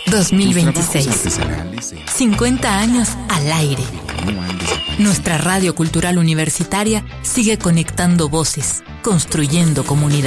2026. 50 años al aire. Nuestra radio cultural universitaria sigue conectando voces, construyendo comunidad.